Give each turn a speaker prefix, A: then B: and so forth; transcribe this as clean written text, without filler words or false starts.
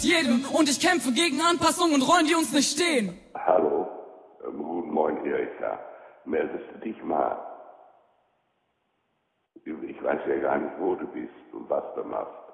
A: jedem und ich kämpfe gegen Anpassung und Rollen, die uns nicht stehen.
B: Hallo, guten Morgen, Erika. Meldest du dich mal? Ich weiß ja gar nicht, wo du bist und was du machst.